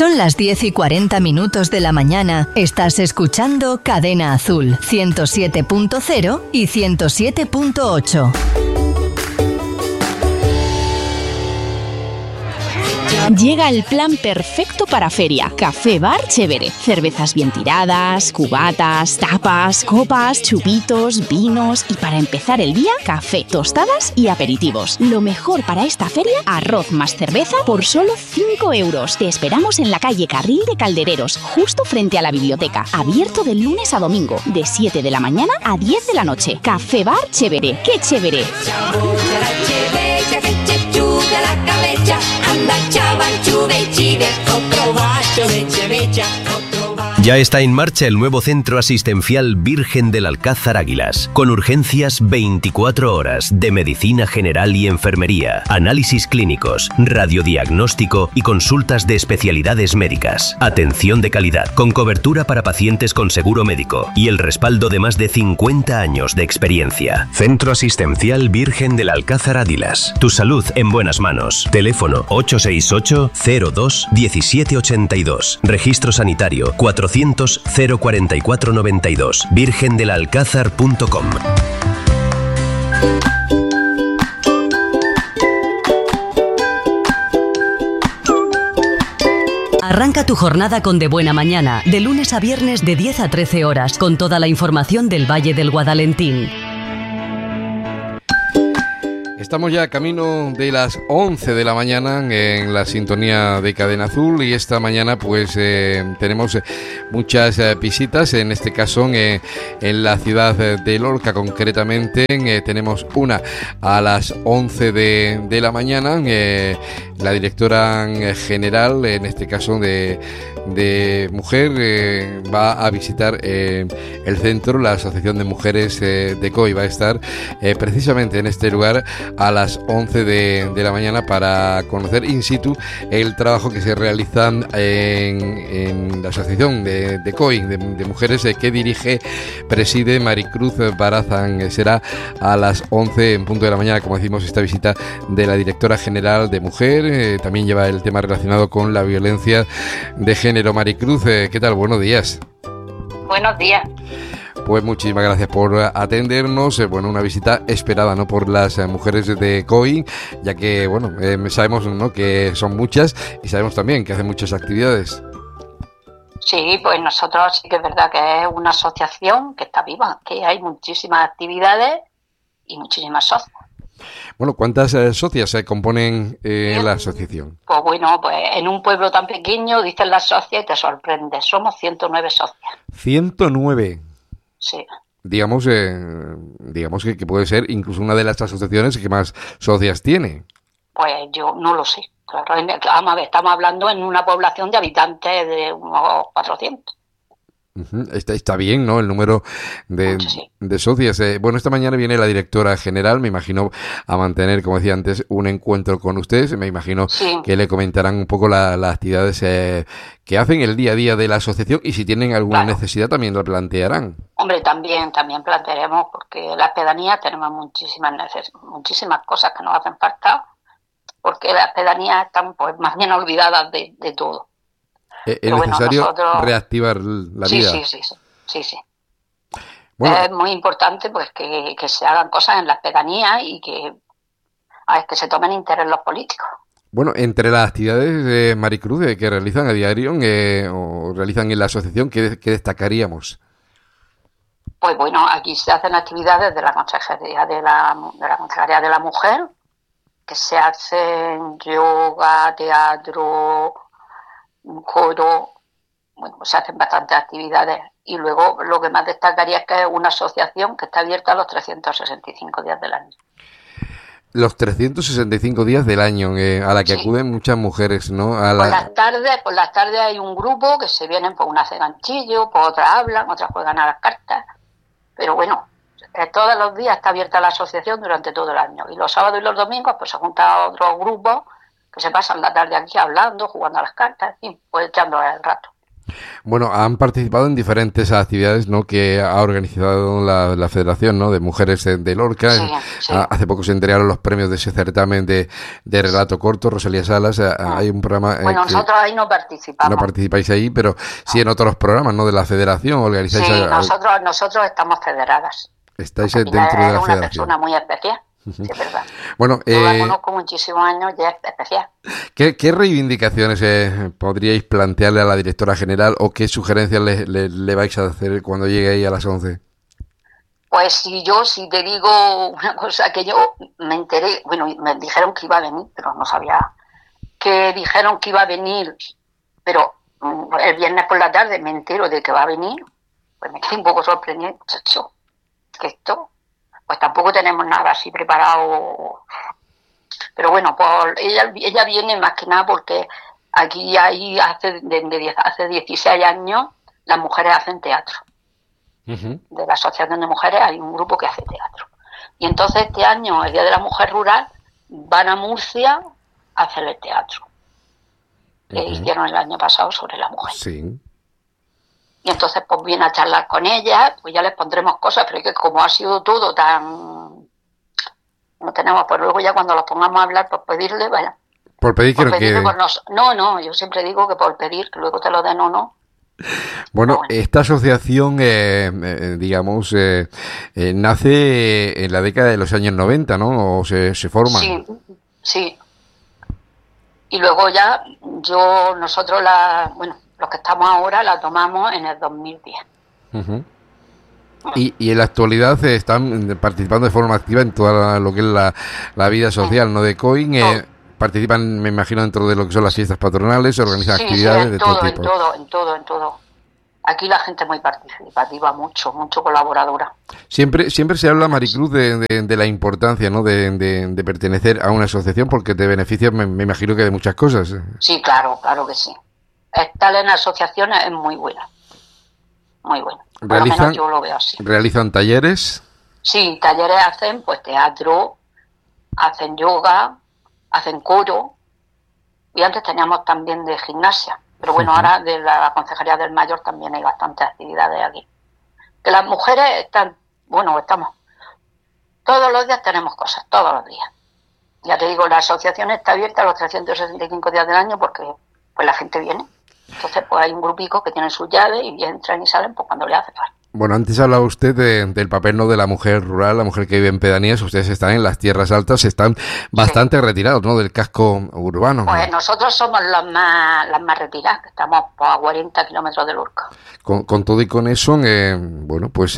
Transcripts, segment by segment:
Son las 10:40 de la mañana. Estás escuchando Cadena Azul, 107.0 y 107.8. Llega el plan perfecto para feria. Café Bar Chévere. Cervezas bien tiradas, cubatas, tapas, copas, chupitos, vinos y para empezar el día, café, tostadas y aperitivos. Lo mejor para esta feria, arroz más cerveza por solo 5 euros. Te esperamos en la calle Carril de Caldereros, justo frente a la biblioteca. Abierto de lunes a domingo, de 7 de la mañana a 10 de la noche. Café Bar Chévere. ¡Qué chévere! Ya está en marcha el nuevo centro asistencial Virgen del Alcázar Águilas, con urgencias 24 horas de medicina general y enfermería, análisis clínicos, radiodiagnóstico y consultas de especialidades médicas. Atención de calidad, con cobertura para pacientes con seguro médico y el respaldo de más de 50 años de experiencia. Centro asistencial Virgen del Alcázar Águilas. Tu salud en buenas manos. Teléfono 868 02 1782. Registro sanitario 400 044 92. virgendelalcázar.com. Arranca tu jornada con De Buena Mañana, de lunes a viernes de 10 a 13 horas, con toda la información del Valle del Guadalentín. Estamos ya camino de las 11 de la mañana en la sintonía de Cadena Azul y esta mañana pues tenemos muchas visitas, en este caso en la ciudad de Lorca concretamente. Tenemos una a las 11 de la mañana, la directora general, en este caso de mujer, va a visitar el centro, la Asociación de Mujeres de COI. Va a estar precisamente en este lugar a las 11 de la mañana para conocer in situ el trabajo que se realiza en la Asociación de COI, de mujeres que dirige, preside Maricruz Barazán. Será a las 11 en punto de la mañana, como decimos, esta visita de la directora general de mujer. También lleva el tema relacionado con la violencia de género. Maricruz, ¿qué tal? Buenos días. Buenos días. Pues muchísimas gracias por atendernos. Bueno, una visita esperada, ¿no?, por las mujeres de COI, ya que, bueno, sabemos, ¿no?, que son muchas y sabemos también que hacen muchas actividades. Sí, pues nosotros sí que es verdad que es una asociación que está viva, que hay muchísimas actividades y muchísimas socias. Bueno, ¿cuántas socias se componen la asociación? Pues bueno, pues en un pueblo tan pequeño dicen las socias y te sorprende. Somos 109 socias. 109. Sí. Digamos que puede ser incluso una de las asociaciones que más socias tiene. Pues yo no lo sé. Claro, vamos a ver, estamos hablando en una población de habitantes de unos 400. Está bien, ¿no?, el número de socias. Bueno, esta mañana viene la directora general, me imagino, a mantener, como decía antes, un encuentro con ustedes. Me imagino que le comentarán un poco las actividades que hacen el día a día de la asociación, y si tienen alguna necesidad también la plantearán. Hombre, también plantearemos, porque las pedanías tenemos muchísimas cosas que nos hacen falta, porque las pedanías están pues más bien olvidadas de todo. Es necesario reactivar la vida. Sí. Bueno, es muy importante pues que se hagan cosas en las pedanías y que se tomen interés los políticos. Bueno, entre las actividades de Maricruz que realizan a diario o realizan en la asociación, ¿qué destacaríamos? Pues bueno, aquí se hacen actividades de la Consejería de la Consejería de la Mujer, que se hacen yoga, teatro, coro. Bueno, pues se hacen bastantes actividades. Y luego lo que más destacaría es que es una asociación que está abierta los 365 días del año. Los 365 días del año, a la que acuden muchas mujeres, ¿no? Por las tardes hay un grupo que se vienen, pues unas hacen ganchillo, pues otras hablan, otras juegan a las cartas. Pero bueno, todos los días está abierta la asociación durante todo el año. Y los sábados y los domingos pues se juntan otros grupos que se pasan la tarde aquí hablando, jugando a las cartas, y pues echando el rato. Bueno, han participado en diferentes actividades, ¿no?, que ha organizado la Federación, ¿no?, de Mujeres de Lorca. Sí, sí. Hace poco se entregaron los premios de ese certamen de relato corto, Rosalía Salas. Hay un programa... Bueno, nosotros ahí no participamos. No participáis ahí, pero sí en otros programas, ¿no?, de la Federación. Organizáis... Sí, nosotros estamos federadas. Estáis Porque dentro de la es una Federación. persona muy especial. Sí, es verdad. Bueno, Yo la conozco muchísimos años, ya es especial. ¿Qué reivindicaciones podríais plantearle a la directora general o qué sugerencias le vais a hacer cuando llegue ahí a las 11? Pues si te digo una cosa que yo me enteré, bueno, me dijeron que iba a venir, pero no sabía, que dijeron que iba a venir, pero el viernes por la tarde me entero de que va a venir, pues me quedé un poco sorprendida, muchacho, que esto... Pues tampoco tenemos nada así preparado. Pero bueno, pues ella viene más que nada porque aquí hace 16 años las mujeres hacen teatro. Uh-huh. De la Asociación de Mujeres hay un grupo que hace teatro. Y entonces este año, el Día de la Mujer Rural, van a Murcia a hacer el teatro. Que hicieron el año pasado sobre la mujer. Sí. Y entonces pues viene a charlar con ella, pues ya les pondremos cosas, pero es que como ha sido todo tan... No tenemos, pues luego ya cuando los pongamos a hablar, pues pedirle, vaya. Por pedir por creo pedirle, que... pues no, yo siempre digo que por pedir, que luego te lo den o no. Bueno, esta asociación, digamos, nace en la década de los años 90, ¿no? O se forma. Sí. Y luego ya nosotros los que estamos ahora la tomamos en el 2010. Uh-huh. Y en la actualidad están participando de forma activa en toda lo que es la vida social, ¿no?, de COIN. Participan, me imagino, dentro de lo que son las fiestas patronales, organizan actividades de todo tipo. En todo. Aquí la gente es muy participativa, mucho colaboradora. Siempre se habla, Maricruz, de la importancia, ¿no?, de pertenecer a una asociación, porque te beneficia, me imagino, que de muchas cosas. Sí, claro que sí. Estar en asociaciones es muy buena. Muy buena. Por lo menos yo lo veo así. ¿Realizan talleres? Sí, talleres hacen pues teatro, hacen yoga, hacen coro. Y antes teníamos también de gimnasia. Pero bueno, ahora de la Concejalía del Mayor también hay bastantes actividades aquí. Que las mujeres estamos. Todos los días tenemos cosas, todos los días. Ya te digo, la asociación está abierta los 365 días del año porque pues la gente viene. Entonces, pues hay un grupico que tiene sus llaves y entran y salen pues cuando le hace falta. Bueno, antes hablaba usted del papel, ¿no?, de la mujer rural, la mujer que vive en pedanías. Ustedes están en las tierras altas, están bastante retirados, ¿no?, del casco urbano. Pues nosotros somos las más retiradas, que estamos pues, a 40 kilómetros de Lorca. Con todo y con eso, bueno, pues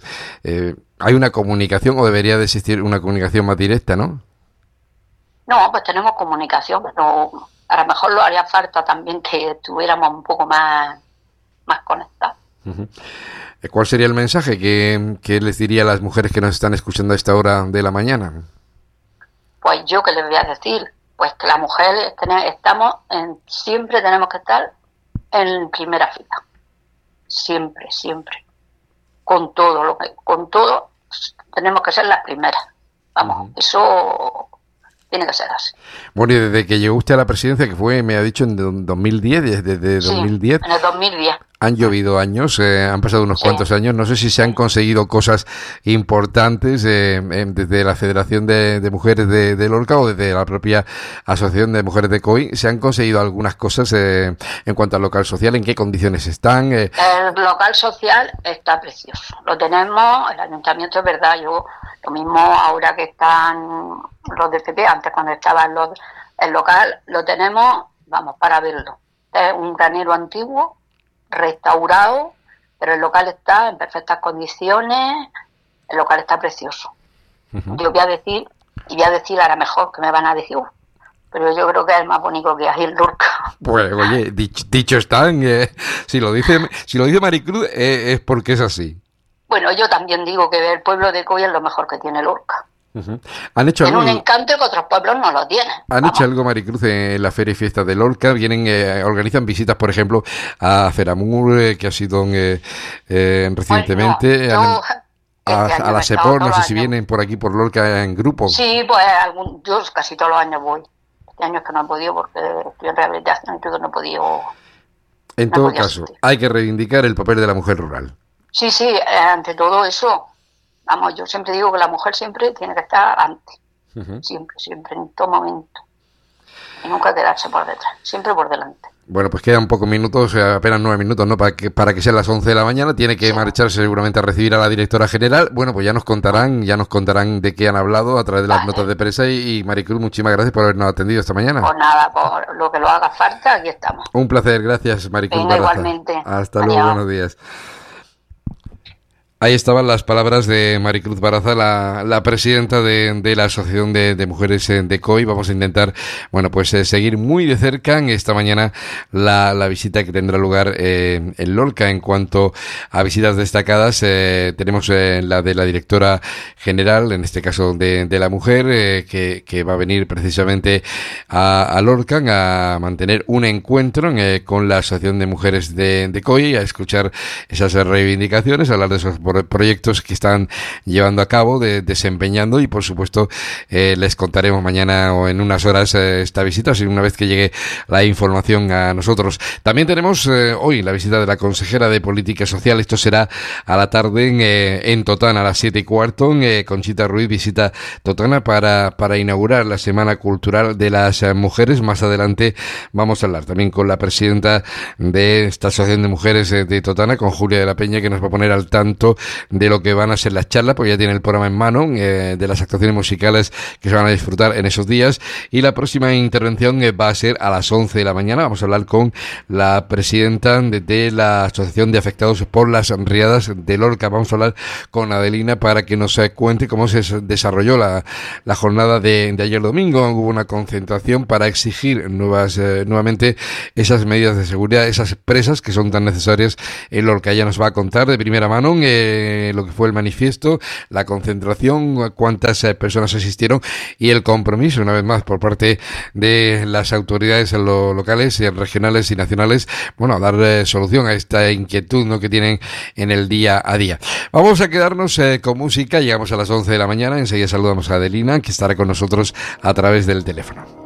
hay una comunicación, o debería de existir una comunicación más directa, ¿no? No, pues tenemos comunicación, pero a lo mejor lo haría falta también que estuviéramos un poco más conectados. Uh-huh. ¿Cuál sería el mensaje que les diría a las mujeres que nos están escuchando a esta hora de la mañana? Pues yo que les voy a decir, pues que las mujeres siempre tenemos que estar en primera fila. Siempre. Con todo tenemos que ser las primeras. Vamos, eso tiene que ser así. Bueno, y desde que llegó usted a la presidencia, que fue, me ha dicho, en 2010, desde 2010. En el 2010. Han llovido años, han pasado unos cuantos años. No sé si se han conseguido cosas importantes desde la Federación de Mujeres de Lorca o desde la propia Asociación de Mujeres de COI. ¿Se han conseguido algunas cosas en cuanto al local social? ¿En qué condiciones están? El local social está precioso. Lo tenemos, el ayuntamiento, es verdad. Lo mismo ahora que están los de FP, antes cuando estaba el local, lo tenemos, vamos, para verlo. Es un granero antiguo, restaurado, pero el local está en perfectas condiciones, el local está precioso. Uh-huh. Yo voy a decir a lo mejor que me van a decir, pero yo creo que es el más bonito que hay en Lorca. Pues oye, dicho están, si lo dice Maricruz es porque es así. Bueno, yo también digo que el pueblo de Coy es lo mejor que tiene Lorca. Uh-huh. ¿Han hecho tiene algo? Un encanto que otros pueblos no lo tienen. ¿Han hecho algo, Maricruz, en la Feria y Fiesta de Lorca? Organizan visitas, por ejemplo, a Feramur, que ha sido recientemente, a la SEPOR, no sé si vienen por aquí, por Lorca, en grupo. Sí, pues yo casi todos los años voy. Este año es que no he podido porque estoy en rehabilitación y todo, no he podido. En todo caso, hay que reivindicar el papel de la mujer rural. Sí, ante todo eso, vamos, yo siempre digo que la mujer siempre tiene que estar antes, siempre, en todo momento, y nunca quedarse por detrás, siempre por delante. Bueno, pues quedan pocos minutos, apenas 9 minutos, ¿no? Para que sean las 11 de la mañana. Tiene que marcharse seguramente a recibir a la directora general. Bueno, pues ya nos contarán de qué han hablado a través de las notas de prensa. Y Maricruz, muchísimas gracias por habernos atendido esta mañana. Pues nada, por lo que lo haga falta, aquí estamos. Un placer, gracias, Maricruz. Venga, igualmente. Hasta luego, buenos días. Ahí estaban las palabras de Maricruz Baraza, la presidenta de la Asociación de Mujeres de COI. Vamos a intentar, seguir muy de cerca en esta mañana la visita que tendrá lugar en Lorca. En cuanto a visitas destacadas, tenemos la de la directora general, en este caso de la mujer, que va a venir precisamente a Lorca a mantener un encuentro con la Asociación de Mujeres de COI, a escuchar esas reivindicaciones, a hablar de esos proyectos que están llevando a cabo, desempeñando, y por supuesto les contaremos mañana o en unas horas esta visita, así una vez que llegue la información a nosotros. También tenemos hoy la visita de la consejera de Política Social. Esto será a la tarde en Totana a las 7:15. Conchita Ruiz visita Totana para inaugurar la Semana Cultural de las Mujeres. Más adelante vamos a hablar también con la presidenta de esta Asociación de Mujeres de Totana, con Julia de la Peña, que nos va a poner al tanto de lo que van a ser las charlas, porque ya tiene el programa en mano, de las actuaciones musicales que se van a disfrutar en esos días. Y la próxima intervención va a ser a las 11 de la mañana. Vamos a hablar con la presidenta de la Asociación de Afectados por las Riadas de Lorca. Vamos a hablar con Adelina para que nos cuente cómo se desarrolló la jornada de ayer domingo. Hubo una concentración para exigir nuevamente esas medidas de seguridad, esas presas que son tan necesarias en Lorca. Ella nos va a contar de primera mano lo que fue el manifiesto, la concentración, cuántas personas asistieron y el compromiso, una vez más, por parte de las autoridades locales, regionales y nacionales, a dar solución a esta inquietud, ¿no?, que tienen en el día a día. Vamos a quedarnos con música. Llegamos a las 11 de la mañana. Enseguida saludamos a Adelina, que estará con nosotros a través del teléfono.